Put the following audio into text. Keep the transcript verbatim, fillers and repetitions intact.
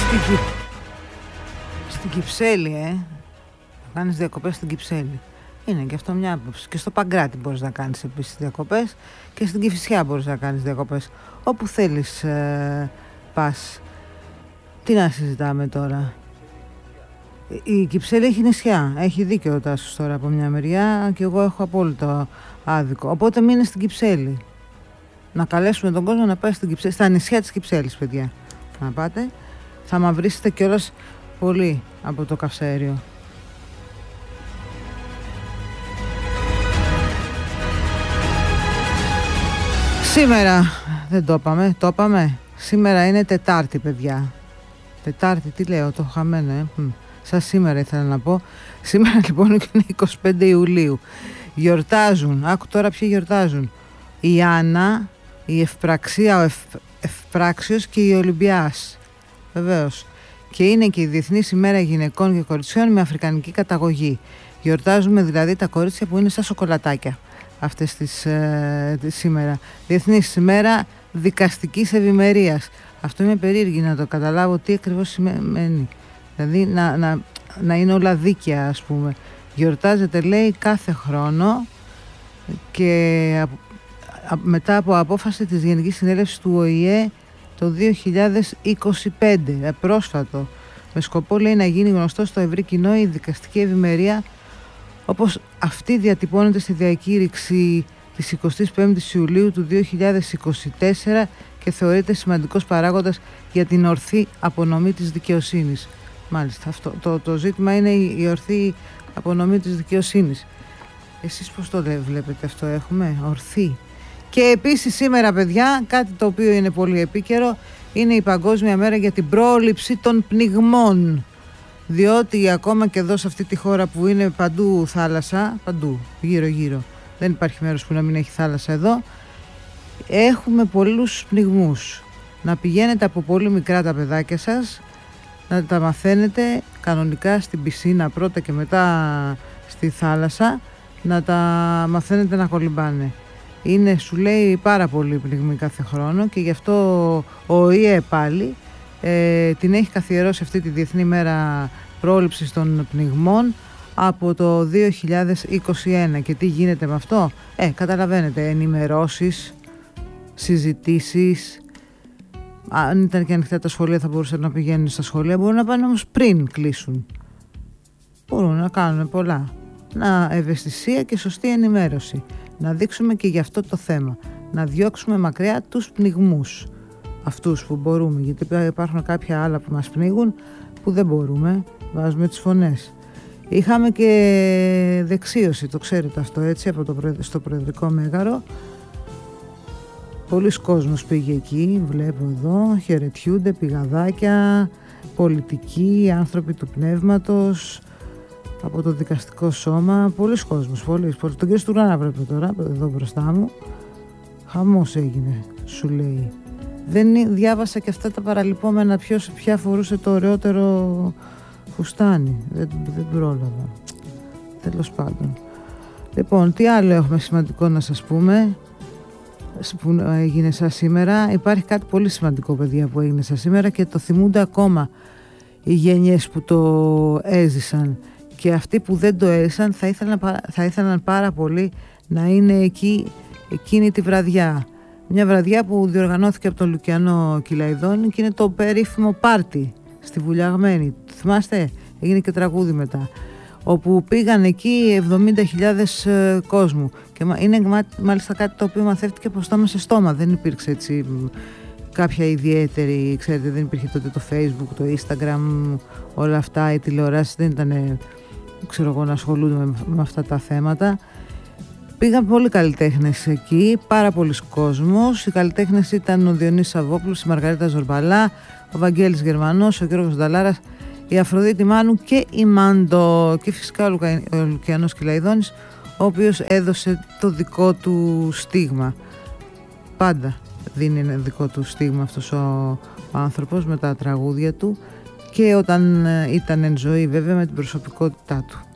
Στην, Κυ... στην Κυψέλη, ε. Να κάνεις διακοπές στην Κυψέλη. Είναι και αυτό μια άποψη. Και στο Παγκράτη μπορείς να κάνεις επίσης διακοπές. Και στην Κηφισιά μπορείς να κάνεις διακοπές. Όπου θέλεις ε, πας. Τι να συζητάμε τώρα. Η Κυψέλη έχει νησιά. Έχει δίκιο ο Τάσος τώρα από μια μεριά. Και εγώ έχω απόλυτο άδικο. Οπότε μείνε στην Κυψέλη. Να καλέσουμε τον κόσμο να πάει στην Κυψέλη. Στα νησιά της Κυψέλης, παιδιά. Να πάτε. Θα μαυρίσετε κιόλας πολύ από το καυσαέριο. Σήμερα, δεν το είπαμε, το είπαμε. Σήμερα είναι Τετάρτη, παιδιά. Τετάρτη, τι λέω, το έχω χαμένο, ε. Σαν σήμερα ήθελα να πω. Σήμερα λοιπόν είναι είκοσι πέντε Ιουλίου. Γιορτάζουν, άκου τώρα ποιοι γιορτάζουν. Η Άννα, η Ευπραξία, ο Ευ, Ευπράξιος και η Ολυμπιάς. Βεβαίως. Και είναι και η Διεθνής ημέρα γυναικών και κοριτσιών με αφρικανική καταγωγή. Γιορτάζουμε δηλαδή τα κορίτσια που είναι σαν σοκολατάκια αυτές τις, ε, τις σήμερα. Διεθνής ημέρα δικαστικής ευημερίας. Αυτό είμαι περίεργη να το καταλάβω τι ακριβώς σημαίνει. Δηλαδή να, να, να είναι όλα δίκαια, ας πούμε. Γιορτάζεται, λέει, κάθε χρόνο και α, α, μετά από απόφαση της Γενικής Συνέλευσης του Ο Η Ε το δύο χιλιάδες είκοσι πέντε, πρόσφατο, με σκοπό, λέει, να γίνει γνωστό στο ευρύ κοινό η δικαστική ευημερία όπως αυτή διατυπώνεται στη διακήρυξη της εικοστής πέμπτης Ιουλίου του δύο χιλιάδες είκοσι τέσσερα και θεωρείται σημαντικός παράγοντας για την ορθή απονομή της δικαιοσύνης. Μάλιστα, αυτό, το, το ζήτημα είναι η, η ορθή απονομή της δικαιοσύνης. Εσείς πώς το βλέπετε αυτό, έχουμε ορθή? Και επίσης σήμερα, παιδιά, κάτι το οποίο είναι πολύ επίκαιρο, είναι η Παγκόσμια Μέρα για την πρόληψη των πνιγμών. Διότι ακόμα και εδώ σε αυτή τη χώρα που είναι παντού θάλασσα, παντού, γύρω γύρω, δεν υπάρχει μέρος που να μην έχει θάλασσα εδώ, έχουμε πολλούς πνιγμούς. Να πηγαίνετε από πολύ μικρά τα παιδάκια σας, να τα μαθαίνετε κανονικά στην πισίνα πρώτα και μετά στη θάλασσα, να τα μαθαίνετε να κολυμπάνε. Είναι, σου λέει, πάρα πολύ πνιγμοί κάθε χρόνο και γι' αυτό ο Ο Η Ε πάλι ε, την έχει καθιερώσει αυτή τη Διεθνή Μέρα Πρόληψης των Πνιγμών από το δύο χιλιάδες είκοσι ένα. Και τι γίνεται με αυτό? Ε, καταλαβαίνετε, ενημερώσεις, συζητήσεις. Αν ήταν και ανοιχτά τα σχολεία θα μπορούσαν να πηγαίνουν στα σχολεία, μπορούν να πάνε όμως πριν κλείσουν. Μπορούν να κάνουν πολλά. Να ευαισθησία και σωστή ενημέρωση. Να δείξουμε και για αυτό το θέμα. Να διώξουμε μακριά τους πνιγμούς. Αυτούς που μπορούμε, γιατί υπάρχουν κάποια άλλα που μας πνίγουν που δεν μπορούμε. Βάζουμε τις φωνές. Είχαμε και δεξίωση, το ξέρετε αυτό, έτσι, από το, στο Προεδρικό Μέγαρο. Πολλοί κόσμος πήγε εκεί, βλέπω εδώ, χαιρετιούνται, πηγαδάκια, πολιτικοί, άνθρωποι του πνεύματος, από το δικαστικό σώμα, πολλοί κόσμος, πολλοί. Τον κύριο Στουράνα βλέπω τώρα, εδώ μπροστά μου. Χαμός έγινε, σου λέει. Δεν διάβασα και αυτά τα παραλυπόμενα, ποιος πια φορούσε το ωραιότερο φουστάνι. Δεν, δεν πρόλαβα. Τέλος πάντων. Λοιπόν, τι άλλο έχουμε σημαντικό να σας πούμε που έγινε σαν σήμερα? Υπάρχει κάτι πολύ σημαντικό, παιδιά, που έγινε σαν σήμερα και το θυμούνται ακόμα οι γενιές που το έζησαν. Και αυτοί που δεν το έζησαν θα ήθελαν, θα ήθελαν πάρα πολύ να είναι εκεί εκείνη τη βραδιά. Μια βραδιά που διοργανώθηκε από τον Λουκιανό Κυλαϊδόνη και είναι το περίφημο πάρτι στη Βουλιαγμένη. Θυμάστε, έγινε και τραγούδι μετά. Όπου πήγαν εκεί εβδομήντα χιλιάδες ε, κόσμου. Και είναι μάλιστα κάτι το οποίο μαθεύτηκε από στόμα σε στόμα. Δεν υπήρξε έτσι κάποια ιδιαίτερη, ξέρετε, δεν υπήρχε τότε το Facebook, το Instagram, όλα αυτά, οι τηλεοράσεις δεν ήταν, ξέρω εγώ, να ασχολούνται με, με αυτά τα θέματα. Πήγαν πολλοί καλλιτέχνες εκεί, πάρα πολλοί κόσμος. Οι καλλιτέχνες ήταν ο Διονύσης Σαββόπουλος, η Μαργαρίτα Ζορμπαλά, ο Βαγγέλης Γερμανός, ο Γιώργος Νταλάρας, η Αφροδίτη Μάνου και η Μάντο. Και φυσικά ο, Λουκα... ο Λουκιανός Κυλαϊδόνης, ο οποίος έδωσε το δικό του στίγμα. Πάντα δίνει ένα δικό του στίγμα αυτός ο, ο άνθρωπος με τα τραγούδια του και όταν ήταν εν ζωή, βέβαια, με την προσωπικότητά του.